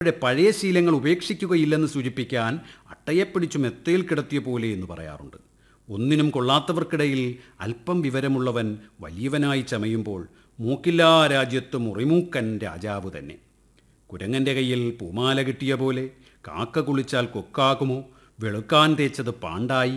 പഴയ ശീലങ്ങൾ ഉപേക്ഷിക്കുകയില്ലെന്ന് സൂചിപ്പിക്കാൻ അട്ടയെ പിടിച്ചു മെത്തയിൽ കിടത്തിയ പോലെ എന്ന് പറയാറുണ്ട്. ഒന്നിനും കൊള്ളാത്തവർക്കിടയിൽ അല്പം വിവരമുള്ളവൻ വലിയവനായി ചമയുമ്പോൾ മൂക്കില്ലാ രാജ്യത്ത് മുറിമൂക്കൻ രാജാവ് തന്നെ. കുരങ്ങൻ്റെ കയ്യിൽ പൂമാല കിട്ടിയ പോലെ കാക്ക കുളിച്ചാൽ കൊക്കാകുമോ, വെളുക്കാൻ തേച്ചത് പാണ്ടായി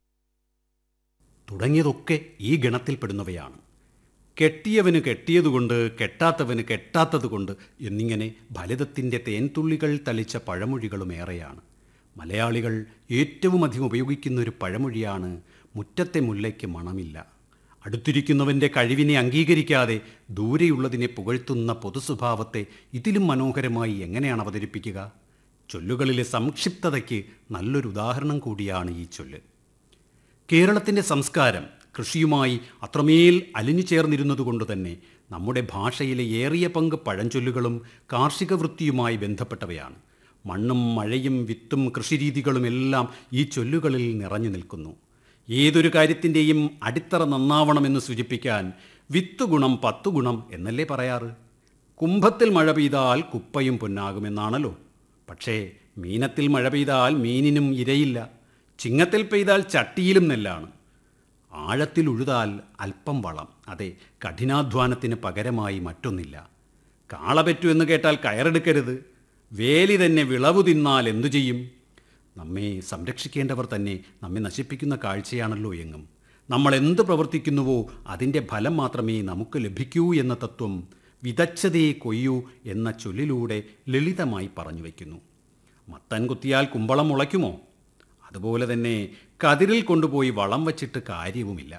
തുടങ്ങിയതൊക്കെ ഈ ഗണത്തിൽപ്പെടുന്നവയാണ്. കെട്ടിയവന് കെട്ടിയതുകൊണ്ട്, കെട്ടാത്തവന് കെട്ടാത്തതുകൊണ്ട് എന്നിങ്ങനെ ഫലിതത്തിൻ്റെ തേൻതുള്ളികൾ തളിച്ച പഴമൊഴികളും ഏറെയാണ്. മലയാളികൾ ഏറ്റവും അധികം ഉപയോഗിക്കുന്ന ഒരു പഴമൊഴിയാണ് മുറ്റത്തെ മുല്ലയ്ക്ക് മണമില്ല. അടുത്തിരിക്കുന്നവൻ്റെ കഴിവിനെ അംഗീകരിക്കാതെ ദൂരെയുള്ളതിനെ പുകഴ്ത്തുന്ന പൊതുസ്വഭാവത്തെ ഇതിലും മനോഹരമായി എങ്ങനെയാണ് അവതരിപ്പിക്കുക? ചൊല്ലുകളിലെ സംക്ഷിപ്തതയ്ക്ക് നല്ലൊരു ഉദാഹരണം കൂടിയാണ് ഈ ചൊല്ല്. കേരളത്തിൻ്റെ സംസ്കാരം കൃഷിയുമായി അത്രമേൽ അലിഞ്ഞു ചേർന്നിരുന്നതുകൊണ്ട് തന്നെ നമ്മുടെ ഭാഷയിലെ ഏറിയ പങ്ക് പഴഞ്ചൊല്ലുകളും കാർഷിക വൃത്തിയുമായി ബന്ധപ്പെട്ടവയാണ്. മണ്ണും മഴയും വിത്തും കൃഷിരീതികളുമെല്ലാം ഈ ചൊല്ലുകളിൽ നിറഞ്ഞു നിൽക്കുന്നു. ഏതൊരു കാര്യത്തിൻ്റെയും അടിത്തറ നന്നാവണമെന്ന് സൂചിപ്പിക്കാൻ വിത്ത് ഗുണം 10 ഗുണം എന്നല്ലേ പറയാറ്? കുംഭത്തിൽ മഴ പെയ്താൽ കുപ്പയും പൊന്നാകുമെന്നാണല്ലോ. പക്ഷേ മീനത്തിൽ മഴ പെയ്താൽ മീനിനും ഇരയില്ല. ചിങ്ങത്തിൽ പെയ്താൽ ചട്ടിയിലും നെല്ലാണ്. ആഴത്തിൽ ഉഴുതാൽ അല്പം വളം. അതെ, കഠിനാധ്വാനത്തിന് പകരമായി മറ്റൊന്നില്ല. കാളപറ്റു എന്ന് കേട്ടാൽ കയറെടുക്കരുത്. വേലി തന്നെ വിളവു തിന്നാൽ എന്തു ചെയ്യും? നമ്മെ സംരക്ഷിക്കേണ്ടവർ തന്നെ നമ്മെ നശിപ്പിക്കുന്ന കാഴ്ചയാണല്ലോ എങ്ങും. നമ്മൾ എന്ത് പ്രവർത്തിക്കുന്നുവോ അതിൻ്റെ ഫലം മാത്രമേ നമുക്ക് ലഭിക്കൂ എന്ന തത്വം വിതച്ചതേ കൊയ്യൂ എന്ന ചൊല്ലിലൂടെ ലളിതമായി പറഞ്ഞു വയ്ക്കുന്നു. മത്തൻ കുത്തിയാൽ കുമ്പളം മുളയ്ക്കുമോ? അതുപോലെ തന്നെ കതിരിൽ കൊണ്ടുപോയി വളം വച്ചിട്ട് കാര്യവുമില്ല.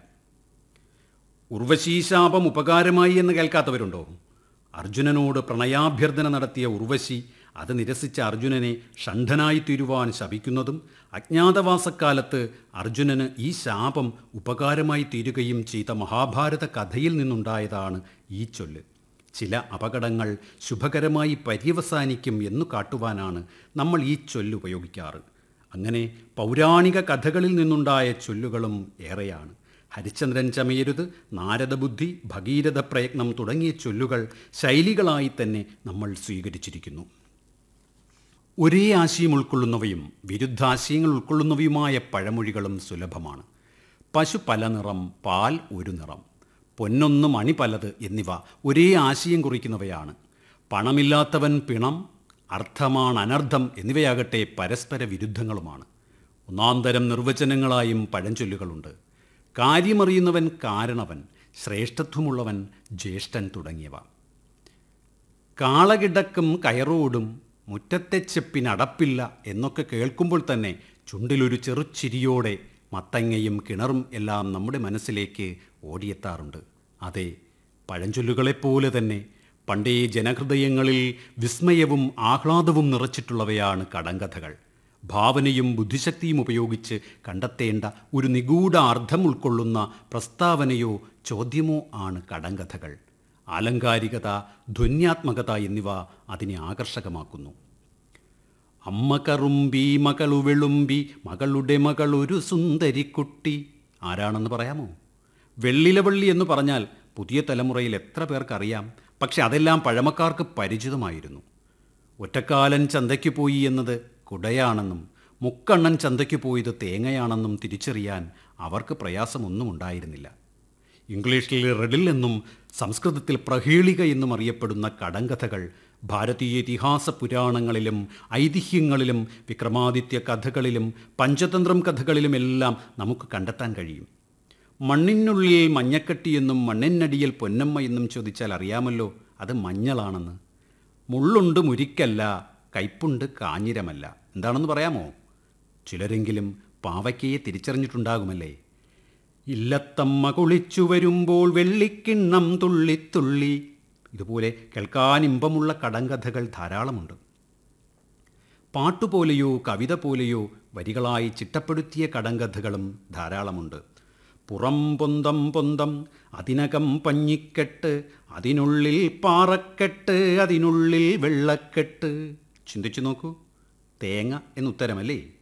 ഉർവശീശാപം ഉപകാരമായി എന്ന് കേൾക്കാത്തവരുണ്ടോ? അർജുനനോട് പ്രണയാഭ്യർത്ഥന നടത്തിയ ഉർവശി അത് നിരസിച്ച അർജുനനെ ഷണ്ഠനായി തീരുവാൻ ശപിക്കുന്നതും അജ്ഞാതവാസക്കാലത്ത് അർജുനന് ഈ ശാപം ഉപകാരമായി തീരുകയും ചെയ്ത മഹാഭാരത കഥയിൽ നിന്നുണ്ടായതാണ് ഈ ചൊല്ല്. ചില അപകടങ്ങൾ ശുഭകരമായി പര്യവസാനിക്കും എന്നു കാട്ടുവാനാണ് നമ്മൾ ഈ ചൊല്ല് ഉപയോഗിക്കാറ്. അങ്ങനെ പൗരാണിക കഥകളിൽ നിന്നുണ്ടായ ചൊല്ലുകളും ഏറെയാണ്. ഹരിശ്ചന്ദ്രൻ ചമയരുത്, നാരദബുദ്ധി, ഭഗീരഥ പ്രയത്നം തുടങ്ങിയ ചൊല്ലുകൾ ശൈലികളായി തന്നെ നമ്മൾ സ്വീകരിച്ചിരിക്കുന്നു. ഒരേ ആശയം ഉൾക്കൊള്ളുന്നവയും വിരുദ്ധാശയങ്ങൾ ഉൾക്കൊള്ളുന്നവയുമായ പഴമൊഴികളും സുലഭമാണ്. പശു പല നിറം, പാൽ ഒരു നിറം, പൊന്നൊന്ന് മണി പലത് എന്നിവ ഒരേ ആശയം കുറിക്കുന്നവയാണ്. പണമില്ലാത്തവൻ പിണം, അർത്ഥമാണ് അനർത്ഥം എന്നിവയാകട്ടെ പരസ്പര വിരുദ്ധങ്ങളുമാണ്. ഒന്നാന്തരം നിർവചനങ്ങളായും പഴഞ്ചൊല്ലുകളുണ്ട്. കാര്യമറിയുന്നവൻ കാരണവൻ, ശ്രേഷ്ഠത്വമുള്ളവൻ ജ്യേഷ്ഠൻ തുടങ്ങിയവ. കാളകിടക്കും കയറോടും മുറ്റത്തെ ചെപ്പിനടപ്പില്ല എന്നൊക്കെ കേൾക്കുമ്പോൾ തന്നെ ചുണ്ടിലൊരു ചെറുച്ചിരിയോടെ മത്തങ്ങയും കിണറും എല്ലാം നമ്മുടെ മനസ്സിലേക്ക് ഓടിയെത്താറുണ്ട്. അതെ, പഴഞ്ചൊല്ലുകളെപ്പോലെ തന്നെ പണ്ടേ ജനഹൃദയങ്ങളിൽ വിസ്മയവും ആഹ്ലാദവും നിറച്ചിട്ടുള്ളവയാണ് കടങ്കഥകൾ. ഭാവനയും ബുദ്ധിശക്തിയും ഉപയോഗിച്ച് കണ്ടെത്തേണ്ട ഒരു നിഗൂഢ അർത്ഥം ഉൾക്കൊള്ളുന്ന പ്രസ്താവനയോ ചോദ്യമോ ആണ് കടങ്കഥകൾ. ആലങ്കാരികത, ധ്വന്യാത്മകത എന്നിവ അതിനെ ആകർഷകമാക്കുന്നു. അമ്മ കറുമ്പി മകളു വെളുമ്പി, മകളുടെ മകളൊരു സുന്ദരിക്കുട്ടി. ആരാണെന്ന് പറയാമോ? വെള്ളിലവള്ളി എന്ന് പറഞ്ഞാൽ പുതിയ തലമുറയിൽ എത്ര പേർക്കറിയാം? പക്ഷെ അതെല്ലാം പഴമക്കാർക്ക് പരിചിതമായിരുന്നു. ഒറ്റക്കാലൻ ചന്തയ്ക്ക് പോയി എന്നത് കുടയാണെന്നും മുക്കണ്ണൻ ചന്തയ്ക്ക് പോയത് തേങ്ങയാണെന്നും തിരിച്ചറിയാൻ അവർക്ക് പ്രയാസമൊന്നും ഉണ്ടായിരുന്നില്ല. ഇംഗ്ലീഷിൽ റെഡിൽ എന്നും സംസ്കൃതത്തിൽ പ്രഹേളിക എന്നും അറിയപ്പെടുന്ന കടങ്കഥകൾ ഭാരതീയ ഇതിഹാസ പുരാണങ്ങളിലും ഐതിഹ്യങ്ങളിലും വിക്രമാദിത്യ കഥകളിലും പഞ്ചതന്ത്രം കഥകളിലുമെല്ലാം നമുക്ക് കണ്ടെത്താൻ കഴിയും. മണ്ണിനുള്ളിൽ മഞ്ഞക്കട്ടി എന്നും മണ്ണിനടിയിൽ പൊന്നമ്മ എന്നും ചോദിച്ചാൽ അറിയാമല്ലോ, അത് മഞ്ഞളാണെന്ന്. മുള്ളുണ്ട് മുരിക്കല്ല, കയ്പുണ്ട് കാഞ്ഞിരമല്ല. എന്താണെന്ന് പറയാമോ? ചിലരെങ്കിലും പാവയ്ക്കയെ തിരിച്ചറിഞ്ഞിട്ടുണ്ടാകുമല്ലേ. ഇല്ലത്തമ്മ കുളിച്ചു വരുമ്പോൾ വെള്ളിക്കിണ്ണം തുള്ളിത്തുള്ളി. ഇതുപോലെ കേൾക്കാൻ ഇമ്പമുള്ള കടങ്കഥകൾ ധാരാളമുണ്ട്. പാട്ടുപോലെയോ കവിത പോലെയോ വരികളായി ചിട്ടപ്പെടുത്തിയ കടങ്കഥകളും ധാരാളമുണ്ട്. പുറം പൊന്തം പൊന്തം, അതിനകം പഞ്ഞിക്കെട്ട്, അതിനുള്ളിൽ പാറക്കെട്ട്, അതിനുള്ളിൽ വെള്ളക്കെട്ട്. ചിന്തിച്ചു നോക്കൂ, തേങ്ങ എന്നുത്തരമല്ലേ?